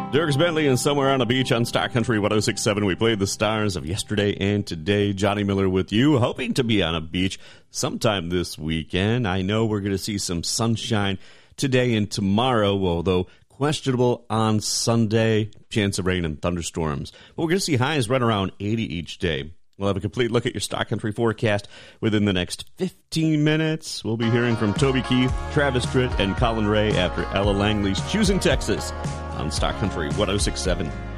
Dierks Bentley and Somewhere on a Beach on Star Country 106.7. We played the stars of yesterday and today. Johnny Miller with you, hoping to be on a beach sometime this weekend. I know we're going to see some sunshine today and tomorrow, although questionable on Sunday. Chance of rain and thunderstorms. But we're going to see highs right around 80 each day. We'll have a complete look at your Star Country forecast within the next 15 minutes. We'll be hearing from Toby Keith, Travis Tritt, and Colin Ray after Ella Langley's Choosing Texas on Star Country 106.7.